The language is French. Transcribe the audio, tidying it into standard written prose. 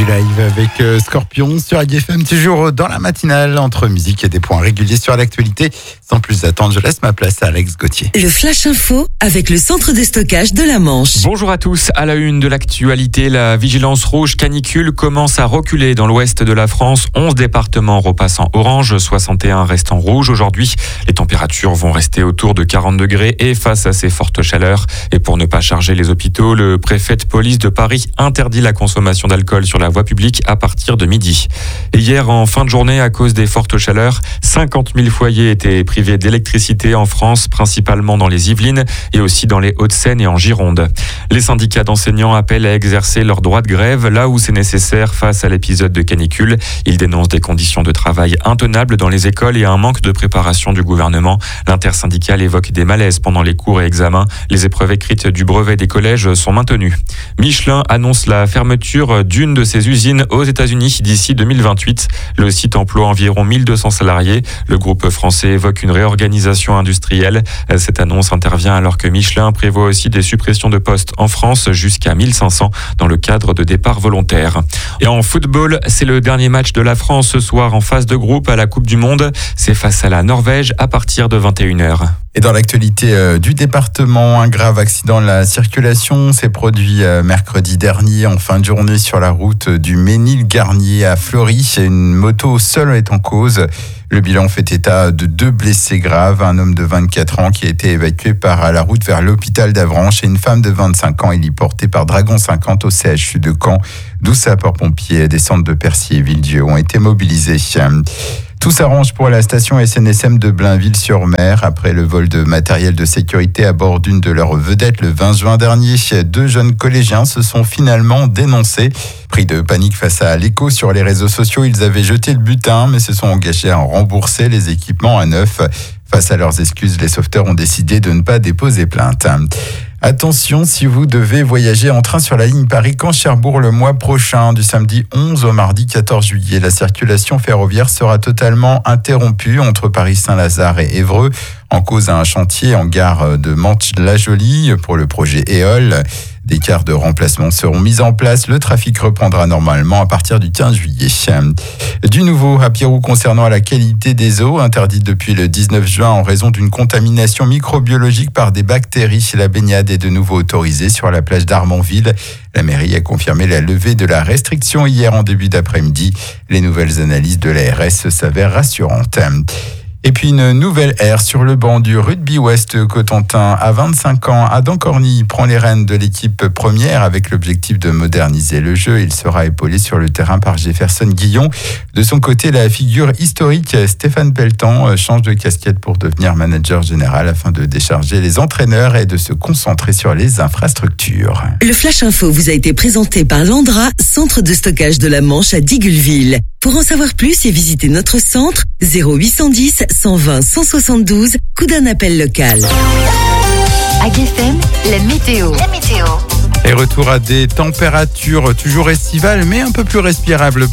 du live avec Scorpion sur AGFM, toujours dans la matinale entre musique et des points réguliers sur l'actualité. Sans plus attendre, je laisse ma place à Alex Gauthier. Le Flash Info avec le centre de stockage de la Manche. Bonjour à tous. À la une de l'actualité, la vigilance rouge canicule commence à reculer dans l'ouest de la France. 11 départements repassent en orange, 61 restent en rouge aujourd'hui. Les températures vont rester autour de 40 degrés et face à ces fortes chaleurs. Et pour ne pas charger les hôpitaux, le préfet de police de Paris interdit la consommation d'alcool sur la voie publique à partir de midi. Et hier, en fin de journée, à cause des fortes chaleurs, 50 000 foyers étaient privés d'électricité en France, principalement dans les Yvelines et aussi dans les Hauts-de-Seine et en Gironde. Les syndicats d'enseignants appellent à exercer leur droit de grève là où c'est nécessaire face à l'épisode de canicule. Ils dénoncent des conditions de travail intenables dans les écoles et un manque de préparation du gouvernement. L'intersyndicale évoque des malaises pendant les cours et examens. Les épreuves écrites du brevet des collèges sont maintenues. Michelin annonce la fermeture d'une de ses usines aux États-Unis d'ici 2028. Le site emploie environ 1200 salariés. Le groupe français évoque une réorganisation industrielle. Cette annonce intervient alors que Michelin prévoit aussi des suppressions de postes en France jusqu'à 1500 dans le cadre de départs volontaires. Et en football, c'est le dernier match de la France ce soir en phase de groupe à la Coupe du Monde. C'est face à la Norvège à partir de 21h. Et dans l'actualité du département, un grave accident de la circulation s'est produit mercredi dernier en fin de journée sur la route du Ménil-Garnier à Fleury. Une moto seule est en cause. Le bilan fait état de 2 blessés graves, un homme de 24 ans qui a été évacué par la route vers l'hôpital d'Avranches et une femme de 25 ans héliportée par Dragon 50 au CHU de Caen. 12 sapeurs-pompiers des centres de Percy et Villedieu ont été mobilisés. Tout s'arrange pour la station SNSM de Blainville-sur-Mer. Après le vol de matériel de sécurité à bord d'une de leurs vedettes le 20 juin dernier, 2 jeunes collégiens se sont finalement dénoncés. Pris de panique face à l'écho sur les réseaux sociaux, ils avaient jeté le butin mais se sont engagés à rembourser les équipements à neuf. Face à leurs excuses, les sauveteurs ont décidé de ne pas déposer plainte. Attention, si vous devez voyager en train sur la ligne Paris-Caen-Cherbourg le mois prochain, du samedi 11 au mardi 14 juillet, la circulation ferroviaire sera totalement interrompue entre Paris-Saint-Lazare et Évreux. En cause un chantier en gare de Mantes-la-Jolie pour le projet EOL. Des cars de remplacement seront mis en place. Le trafic reprendra normalement à partir du 15 juillet. Du nouveau à Pirou concernant la qualité des eaux, interdite depuis le 19 juin en raison d'une contamination microbiologique par des bactéries. La baignade est de nouveau autorisée sur la plage d'Armanville. La mairie a confirmé la levée de la restriction hier en début d'après-midi. Les nouvelles analyses de l'ARS s'avèrent rassurantes. Et puis une nouvelle ère sur le banc du Rugby Ouest Cotentin. À 25 ans, Adam Corny prend les rênes de l'équipe première avec l'objectif de moderniser le jeu. Il sera épaulé sur le terrain par Jefferson Guillon. De son côté, la figure historique Stéphane Pelletan change de casquette pour devenir manager général afin de décharger les entraîneurs et de se concentrer sur les infrastructures. Le Flash Info vous a été présenté par Landra, centre de stockage de la Manche à Digueulville. Pour en savoir plus et visiter notre centre, 0810 120 172, coup d'un appel local. AGFM, la météo. Et retour à des températures toujours estivales mais un peu plus respirables.